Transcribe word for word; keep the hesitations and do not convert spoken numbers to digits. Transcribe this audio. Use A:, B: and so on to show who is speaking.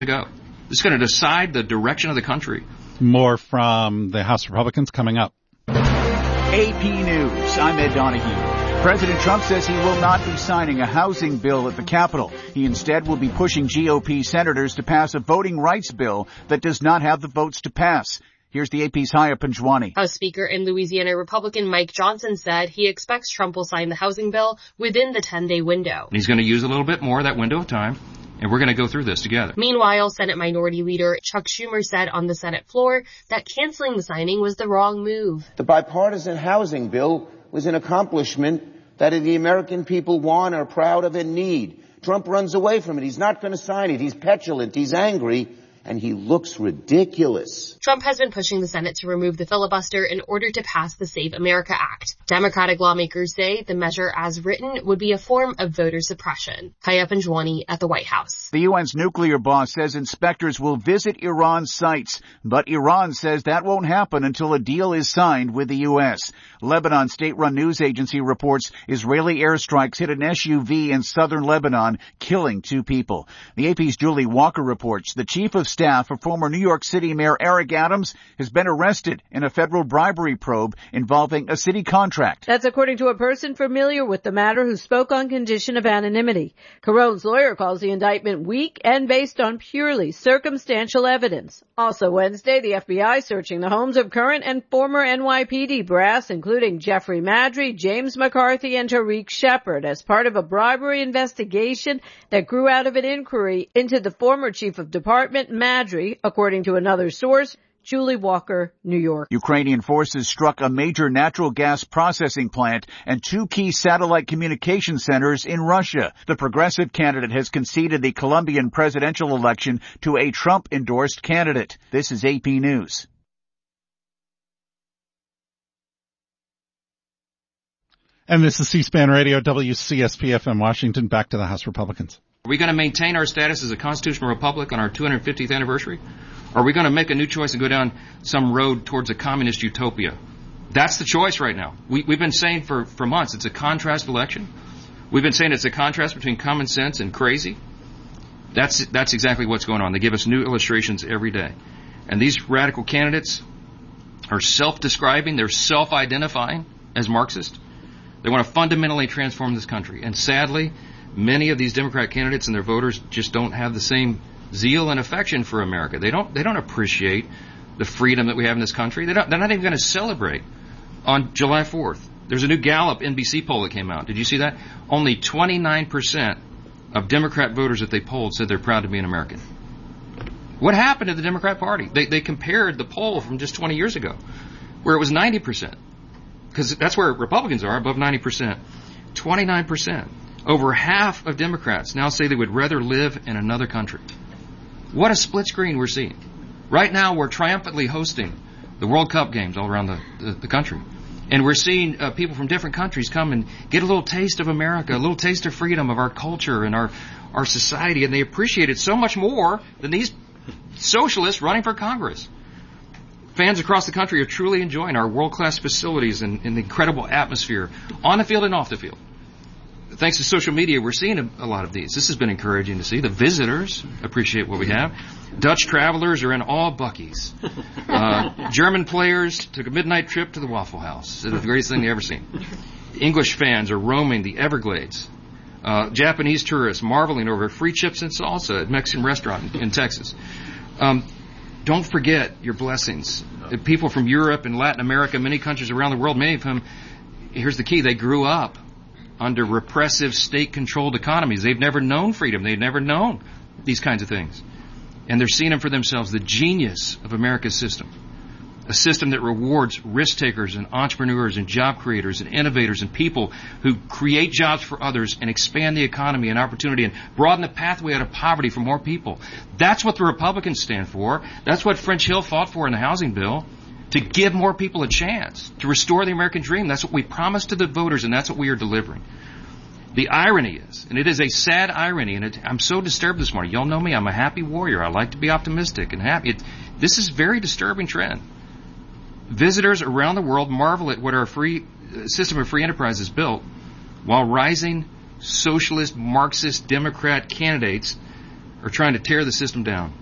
A: to go. This is going to decide the direction of the country.
B: More from the House Republicans coming up.
C: A P News, I'm Ed Donahue. President Trump says he will not be signing a housing bill at the Capitol. He instead will be pushing G O P senators to pass a voting rights bill that does not have the votes to pass. Here's the A P's Haya Panjwani.
D: House Speaker and Louisiana Republican Mike Johnson said he expects Trump will sign the housing bill within the ten-day window.
A: He's going to use a little bit more of that window of time, and we're going to go through this together.
D: Meanwhile, Senate Minority Leader Chuck Schumer said on the Senate floor that canceling the signing was the wrong move.
E: The bipartisan housing bill was an accomplishment that the American people want, are proud of, and need. Trump runs away from it. He's not going to sign it. He's petulant. He's angry. And he looks ridiculous.
D: Trump has been pushing the Senate to remove the filibuster in order to pass the Save America Act. Democratic lawmakers say the measure as written would be a form of voter suppression. Haya Panjwani at the White House.
C: The U N's nuclear boss says inspectors will visit Iran's sites, but Iran says that won't happen until a deal is signed with the U S. Lebanon state-run news agency reports Israeli airstrikes hit an S U V in southern Lebanon, killing two people. The A P's Julie Walker reports the chief of staff for former New York City Mayor Eric Adams has been arrested in a federal bribery probe involving a city contract.
F: That's according to a person familiar with the matter who spoke on condition of anonymity. Carone's lawyer calls the indictment weak and based on purely circumstantial evidence. Also Wednesday, the F B I searching the homes of current and former N Y P D brass, including Jeffrey Maddrey, James McCarthy, and Tariq Shepard, as part of a bribery investigation that grew out of an inquiry into the former chief of department, Maddrey, according to another source. Julie Walker, New York.
C: Ukrainian forces struck a major natural gas processing plant and two key satellite communication centers in Russia. The progressive candidate has conceded the Colombian presidential election to a Trump-endorsed candidate. This is A P News.
B: And this is C-SPAN Radio, W C S P F M Washington. Back to the House Republicans.
A: Are we going to maintain our status as a constitutional republic on our two hundred fiftieth anniversary? Or are we going to make a new choice and go down some road towards a communist utopia? That's the choice right now. We, we've been saying for, for months it's a contrast election. We've been saying it's a contrast between common sense and crazy. That's, that's exactly what's going on. They give us new illustrations every day. And these radical candidates are self-describing, they're self-identifying as Marxist. They want to fundamentally transform this country. And sadly, many of these Democrat candidates and their voters just don't have the same zeal and affection for America. They don't, they don't appreciate the freedom that we have in this country. They don't, they're not even going to celebrate on July fourth. There's a new Gallup N B C poll that came out. Did you see that? Only twenty-nine percent of Democrat voters that they polled said they're proud to be an American. What happened to the Democrat Party? They, they compared the poll from just twenty years ago, where it was ninety percent. Because that's where Republicans are, above ninety percent. twenty-nine percent. Over half of Democrats now say they would rather live in another country. What a split screen we're seeing. Right now, we're triumphantly hosting the World Cup games all around the, the, the country. And we're seeing uh, people from different countries come and get a little taste of America, a little taste of freedom, of our culture and our, our society. And they appreciate it so much more than these socialists running for Congress. Fans across the country are truly enjoying our world-class facilities and, and the incredible atmosphere on the field and off the field. Thanks to social media, we're seeing a, a lot of these. This has been encouraging to see. The visitors appreciate what we have. Dutch travelers are in all Buc-ee's. Uh, German players took a midnight trip to the Waffle House. It's the greatest thing they've ever seen. English fans are roaming the Everglades. Uh, Japanese tourists marveling over free chips and salsa at a Mexican restaurant in, in Texas. Um, don't forget your blessings. People from Europe and Latin America, many countries around the world, many of whom, here's the key, they grew up under repressive state-controlled economies. They've never known freedom. They've never known these kinds of things. And they're seeing them for themselves, the genius of America's system. A system that rewards risk-takers and entrepreneurs and job creators and innovators and people who create jobs for others and expand the economy and opportunity and broaden the pathway out of poverty for more people. That's what the Republicans stand for. That's what French Hill fought for in the housing bill. To give more people a chance, to restore the American dream. That's what we promised to the voters, and that's what we are delivering. The irony is, and it is a sad irony, and it, I'm so disturbed this morning. Y'all know me. I'm a happy warrior. I like to be optimistic and happy. It, this is a very disturbing trend. Visitors around the world marvel at what our free uh, system of free enterprise has built, while rising socialist, Marxist, Democrat candidates are trying to tear the system down.